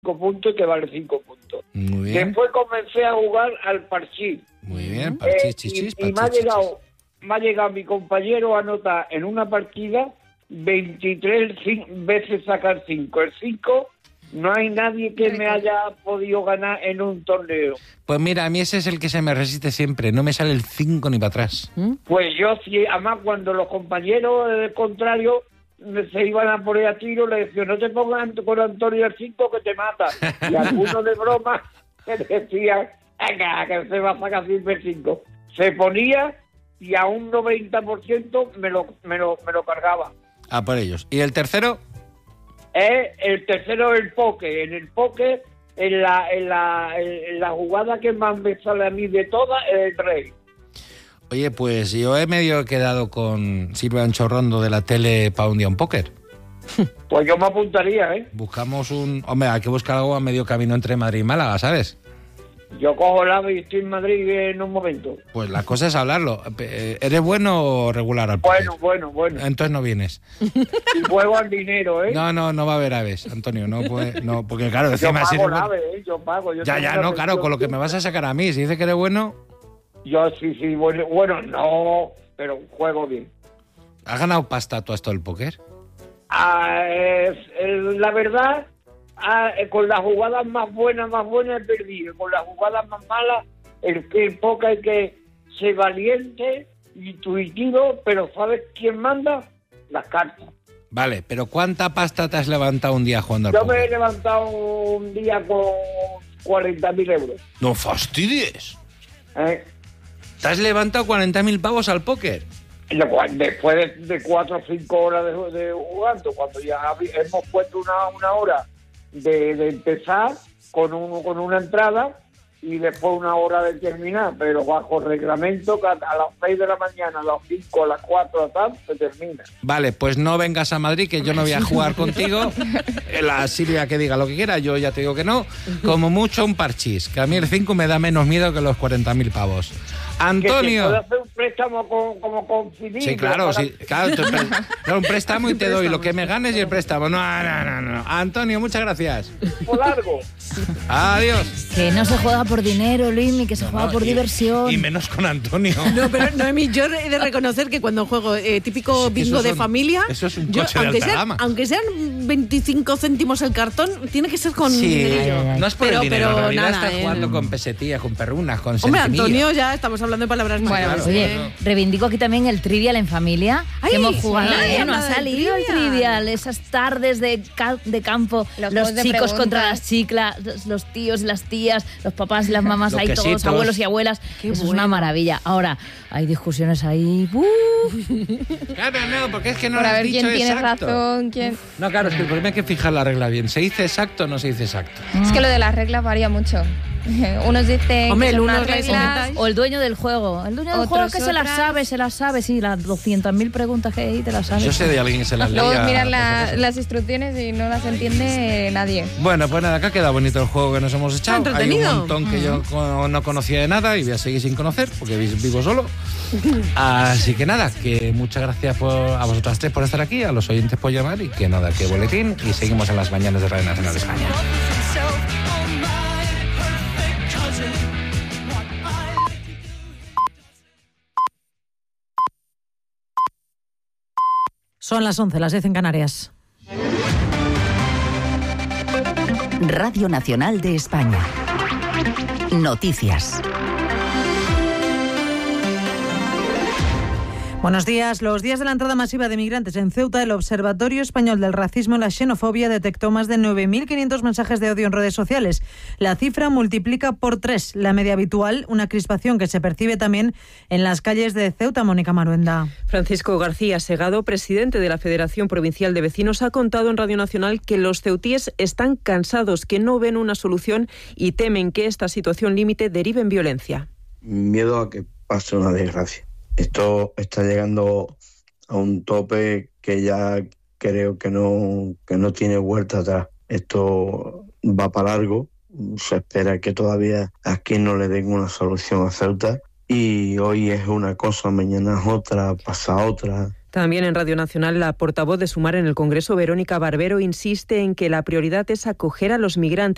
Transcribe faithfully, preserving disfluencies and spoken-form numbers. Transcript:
puntos y que vale cinco puntos. Muy bien. Después comencé a jugar al parchís. Muy bien, parchís, Eh, chichis, y, y me ha llegado, me ha llegado mi compañero a anotar en una partida veintitrés cin- veces sacar cinco. El cinco no hay nadie que me haya podido ganar en un torneo. Pues mira, a mí ese es el que se me resiste siempre. No me sale el cinco ni para atrás. ¿Mm? Pues yo sí, además cuando los compañeros del contrario se iban a poner a tiro, le decía, no te pongas con Antonio el cinco que te mata. Y algunos de broma me decían, venga, que se va a sacar siempre el cinco. Se ponía y a un noventa por ciento me lo, me lo, me lo cargaba. Ah, por ellos. ¿Y el tercero? Eh, el tercero el poke. En el poke, en la, en, la, en la jugada que más me sale a mí de todas, es el rey. Oye, pues yo he medio quedado con Silvia Anchorrondo de la tele para un día un póker. Pues yo me apuntaría, ¿eh? Buscamos un... Hombre, hay que buscar algo a medio camino entre Madrid y Málaga, ¿sabes? Yo cojo el ave y estoy en Madrid en un momento. Pues la cosa es hablarlo. Eh, ¿Eres bueno o regular al póker? Bueno, bueno, bueno. Entonces no vienes. Y juego al dinero, ¿eh? No, no, no va a haber aves, Antonio. No puede, no, porque claro, Yo encima... si pago eres el bueno- ave, ¿eh? Yo pago. Yo Ya, tengo ya, una no, claro, pensión. con lo que me vas a sacar a mí. Si dices que eres bueno, Yo sí, sí, bueno, bueno, no, pero juego bien. ¿has ganado pasta tú a esto del póker? Ah, es- el- la verdad, ah, eh, con las jugadas más buenas, más buenas he perdido. Con las jugadas más malas, el que el póker hay que ser valiente, intuitivo, pero ¿sabes quién manda? Las cartas. Vale, pero ¿cuánta pasta te has levantado un día jugando al Yo me he póker? levantado un día con cuarenta mil euros. ¡No fastidies! ¿eh? ¿Te has levantado cuarenta mil pavos al póker? Lo cual, Después de, de cuatro o cinco horas de, de jugando, cuando ya habi- hemos puesto una, una hora de, de empezar con, un, con una entrada y después una hora de terminar, pero bajo reglamento que a, a las seis de la mañana, a las cinco, a las cuatro, tal, se termina. Vale, pues no vengas a Madrid, que yo no voy a jugar contigo. La Silvia que diga lo que quiera, yo ya te digo que no. Como mucho un parchís, que a mí el cinco me da menos miedo que los cuarenta mil pavos. Que se Antonio... puede hacer un préstamo con, como con Fidel, Sí, claro, para- sí, claro, te pre- no, un préstamo y te doy lo que me ganes y el préstamo. No, no, no, no. Antonio, muchas gracias. Por largo. Adiós. Que no se juega por dinero, Luismi, que se juega No, por y- diversión. Y menos con Antonio. No, pero Noemí, yo he de reconocer que cuando juego eh, típico Sí, que bingo eso de son- familia, eso es un yo, coche de aunque, alta sean, gama. aunque sean veinticinco céntimos el cartón, tiene que ser con Sí, dinerillo. no es por Pero- el dinero, pero en realidad nada, está ¿eh? jugando con pesetillas, con perrunas, con Hombre, centimillas. Antonio, ya estamos hablando de palabras Bueno, mayores, oye, ¿eh? reivindico aquí también el Trivial en familia. Ay, que hemos jugado, nadie ¿eh? No ha habla del salido el Trivial. Trivial. Esas tardes de, ca- de campo, Los los, juegos de chicos preguntas. contra las chicas, los, los tíos y las tías, los papás y las mamás, Los ahí todos, quesitos. abuelos y abuelas. Qué Eso es bueno. una maravilla. Ahora, hay discusiones ahí. ¡uh! Claro, no, porque es que no Por lo a has ver dicho quién tiene exacto. razón, quién... No, claro, es que el problema hay que fijar la regla bien. ¿Se dice exacto o no se dice exacto? Es que lo de las reglas varía mucho. Unos dicen Hombre, que el son uno unas le reglas... O el dueño del juego. El dueño del Otros juego que se las otras. sabe, se las sabe. Sí, las doscientas mil preguntas que hay, te las sabes. Yo sé de alguien que se las leía. Luego miran por la- si acaso. las instrucciones y no las entiende nadie. Bueno, pues nada, acá queda bonito el juego que nos hemos echado. Está Hay un entretenido. montón que yo co- no conocía de nada y voy a seguir sin conocer porque vi- vivo solo. Así que nada, que muchas gracias por, a vosotras tres por estar aquí, a los oyentes por llamar y que nada, que boletín y seguimos en las mañanas de Radio Nacional de España. Son las once, las diez en Canarias. Radio Nacional de España. Noticias. Buenos días. Los días de la entrada masiva de migrantes en Ceuta, el Observatorio Español del Racismo y la Xenofobia detectó más de nueve mil quinientos mensajes de odio en redes sociales. La cifra multiplica por tres la media habitual, una crispación que se percibe también en las calles de Ceuta. Mónica Maruenda. Francisco García Segado, presidente de la Federación Provincial de Vecinos, ha contado en Radio Nacional que los ceutíes están cansados, que no ven una solución y temen que esta situación límite derive en violencia. Miedo a que pase una desgracia. Esto está llegando a un tope que ya creo que no, que no tiene vuelta atrás. Esto va para largo. Se espera que todavía aquí no le den una solución a Ceuta. Y hoy es una cosa, mañana es otra, pasa otra. También en Radio Nacional, la portavoz de Sumar en el Congreso, Verónica Barbero, insiste en que la prioridad es acoger a los migrantes.